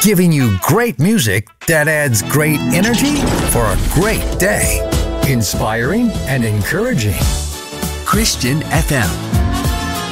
giving you great music that adds great energy for a great day. Inspiring and encouraging. Christian FM.